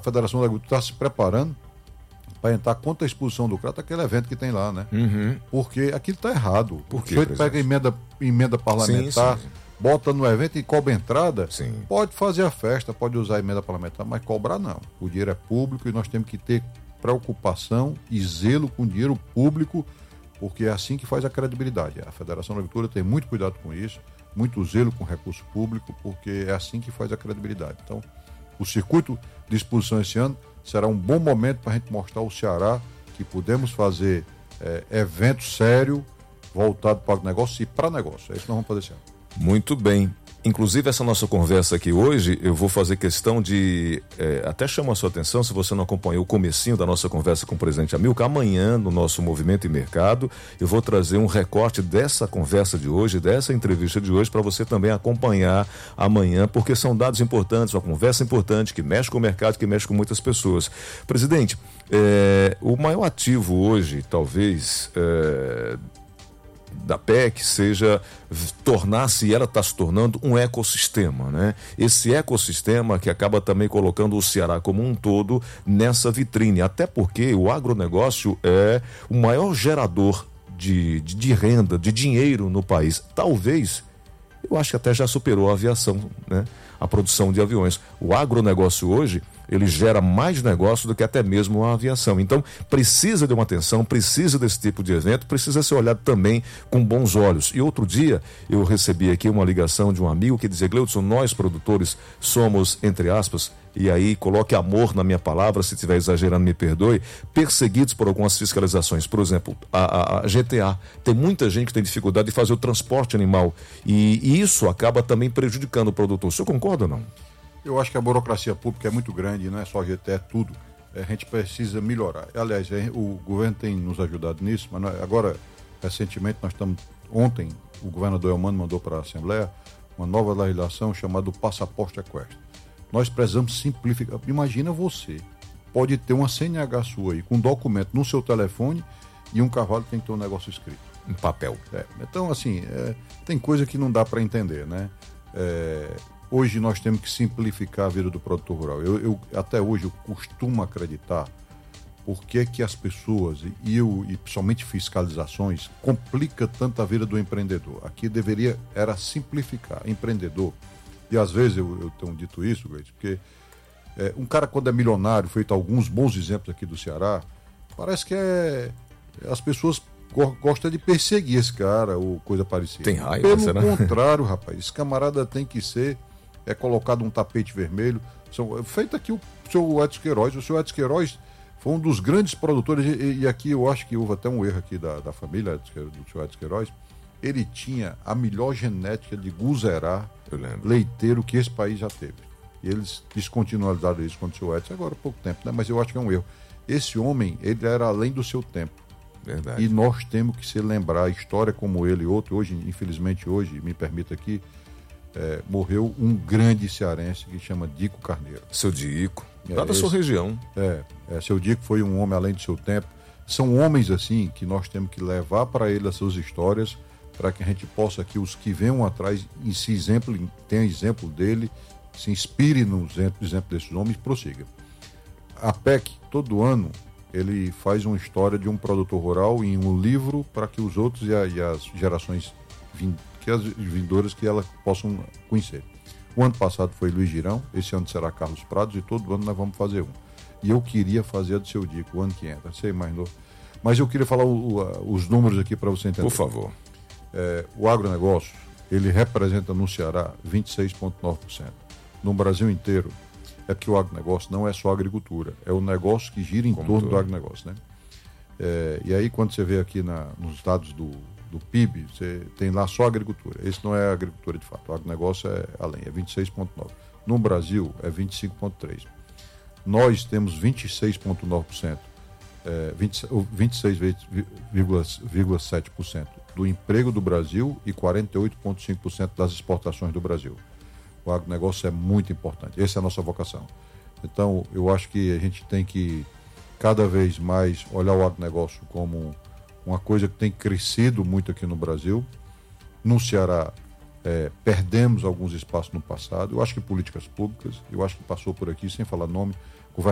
Federação da Agricultura está se preparando para entrar contra a expulsão do CRAT, aquele evento que tem lá, né? Porque aquilo está errado. Por quê, o sujeito pega emenda parlamentar, sim. bota no evento e cobra entrada, Sim. pode fazer a festa, pode usar a emenda parlamentar, mas cobrar não. O dinheiro é público e nós temos que ter preocupação e zelo com o dinheiro público, porque é assim que faz a credibilidade. A Federação da Agricultura tem muito cuidado com isso, muito zelo com o recurso público, porque é assim que faz a credibilidade. Então, o circuito de exposição esse ano será um bom momento para a gente mostrar ao Ceará que podemos fazer evento sério, voltado para o negócio e para negócio. É isso que nós vamos fazer esse ano. Muito bem. Inclusive, essa nossa conversa aqui hoje, eu vou fazer questão de... até chamo a sua atenção, se você não acompanhou o comecinho da nossa conversa com o presidente Amilcar, amanhã, no nosso Movimento e Mercado, eu vou trazer um recorte dessa conversa de hoje, dessa entrevista de hoje, para você também acompanhar amanhã, porque são dados importantes, uma conversa importante, que mexe com o mercado, que mexe com muitas pessoas. Presidente, o maior ativo hoje, talvez... da PEC seja tornar-se, ela está se tornando um ecossistema, né? Esse ecossistema que acaba também colocando o Ceará como um todo nessa vitrine, até porque o agronegócio é o maior gerador de renda, de dinheiro no país. Talvez, eu acho que até já superou a aviação, né? A produção de aviões. O agronegócio hoje, ele gera mais negócio do que até mesmo a aviação. Então, precisa de uma atenção, precisa desse tipo de evento, precisa ser olhado também com bons olhos. E outro dia, eu recebi aqui uma ligação de um amigo que dizia: Gleudson, nós produtores somos, entre aspas, e aí coloque amor na minha palavra, se estiver exagerando me perdoe, perseguidos por algumas fiscalizações. Por exemplo, a GTA. Tem muita gente que tem dificuldade de fazer o transporte animal e isso acaba também prejudicando o produtor. O senhor concorda ou não? Eu acho que a burocracia pública é muito grande, não é só GT, é tudo. A gente precisa melhorar. Aliás, o governo tem nos ajudado nisso, mas agora, recentemente, ontem, o governador Eumano mandou para a Assembleia uma nova legislação chamada passaporte equestre. Nós precisamos simplificar. Imagina você, pode ter uma CNH sua aí, com um documento no seu telefone e um cavalo tem que ter um negócio escrito. Em papel. Então, assim, tem coisa que não dá para entender, né? Hoje nós temos que simplificar a vida do produtor rural. Até hoje eu costumo acreditar por que as pessoas, e principalmente fiscalizações, complica tanto a vida do empreendedor. Aqui era simplificar. Empreendedor, e às vezes eu tenho dito isso, porque um cara quando é milionário, feito alguns bons exemplos aqui do Ceará, parece que as pessoas gostam de perseguir esse cara ou coisa parecida. Tem raiva, Pelo será? contrário, rapaz, esse camarada tem que ser colocado um tapete vermelho. Feito aqui o seu Edson Queiroz. O seu Edson Queiroz foi um dos grandes produtores, e aqui eu acho que houve até um erro aqui da família do seu Edson Queiroz. Ele tinha a melhor genética de guzerá leiteiro que esse país já teve. E eles descontinualizaram isso com o seu Edson agora há pouco tempo, né? Mas eu acho que é um erro. Esse homem, ele era além do seu tempo. Verdade. E nós temos que se lembrar, história como ele e outro. Hoje, infelizmente, me permita aqui, morreu um grande cearense que chama Dico Carneiro. Seu Dico, lá da sua região. Seu Dico foi um homem além do seu tempo. São homens assim que nós temos que levar para ele as suas histórias, para que a gente possa aqui, os que venham atrás, e se tenha exemplo dele, se inspire no exemplo desses homens e prossiga. A PEC, todo ano, ele faz uma história de um produtor rural em um livro para que os outros e as gerações vindouras que elas possam conhecer. O ano passado foi Luiz Girão, esse ano será Carlos Prados e todo ano nós vamos fazer um. E eu queria fazer a do seu Dico, o ano que entra, sei mais novo. Mas eu queria falar os números aqui para você entender. Por favor. O agronegócio, ele representa no Ceará 26,9%. No Brasil inteiro, é porque o agronegócio não é só agricultura, é o negócio que gira em torno do agronegócio, né? E aí, quando você vê aqui nos dados do PIB, você tem lá só agricultura. Esse não é agricultura de fato, o agronegócio é além, é 26,9%. No Brasil, é 25,3%. Nós temos 26,9%, 26,7% do emprego do Brasil e 48,5% das exportações do Brasil. O agronegócio é muito importante, essa é a nossa vocação. Então, eu acho que a gente tem que cada vez mais olhar o agronegócio como uma coisa que tem crescido muito aqui no Brasil. No Ceará, perdemos alguns espaços no passado. Eu acho que políticas públicas, eu acho que passou por aqui, sem falar nome,